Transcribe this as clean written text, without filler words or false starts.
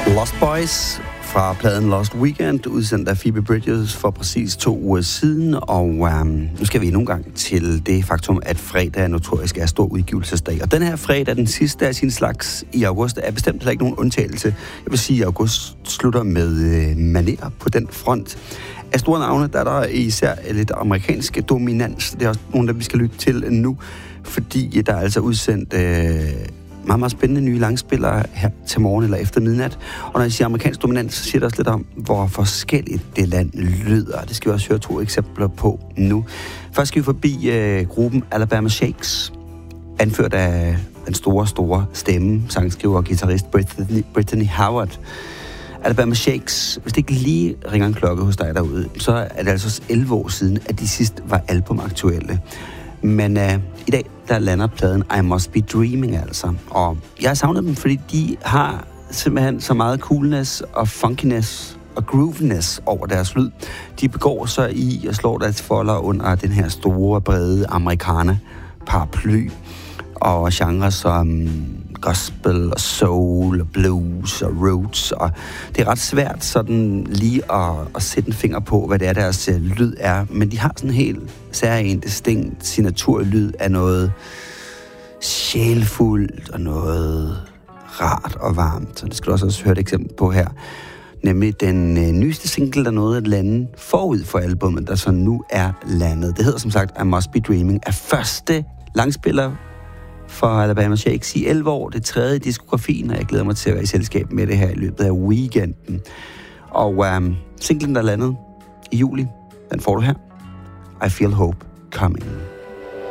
Lost Boys fra pladen Lost Weekend, udsendt af Phoebe Bridgers for præcis 2 uger siden, og nu skal vi endnu en gang til det faktum, at fredag notorisk er stor udgivelsesdag. Og den her fredag, den sidste af sin slags i august, er bestemt heller ikke nogen undtagelse. Jeg vil sige, at august slutter med maner på den front. Af store navne, der er der især lidt amerikansk dominans. Det er også nogle, der vi skal lytte til nu, fordi der er altså udsendt meget, meget spændende nye langspillere her til morgen eller efter midnat. Og når jeg siger amerikansk dominans, så siger det også lidt om, hvor forskelligt det land lyder. Det skal vi også høre 2 eksempler på nu. Først skal vi forbi gruppen Alabama Shakes, anført af den store stemme, sangskriver og guitarist Brittany Howard. Alabama Shakes, hvis det ikke lige ringer en klokke hos dig derude, så er det altså 11 år siden, at de sidst var albumaktuelle. Men i dag, der lander pladen I Must Be Dreaming altså. Og jeg har savnet dem, fordi de har simpelthen så meget coolness og funkiness og grooviness over deres lyd. De begår sig i og slår deres folder under den her store, brede amerikaner-paraply. Og genrer som gospel og soul og blues og roots. Og det er ret svært sådan lige at sætte en finger på, hvad det er, deres lyd er. Men de har sådan en helt særlig distinkt signaturlyd af noget sjælfuldt og noget rart og varmt. Så det skal du også høre et eksempel på her. Nemlig den nyeste single, der nåede at lande forud for albumet, der så nu er landet. Det hedder som sagt I Must Be Dreaming, er første langspiller for Alabama Shakes i 11 år. Det 3. i diskografien, og jeg glæder mig til at være i selskab med det her i løbet af weekenden. Og singlen, der landede i juli, den får du her. I Feel Hope Coming.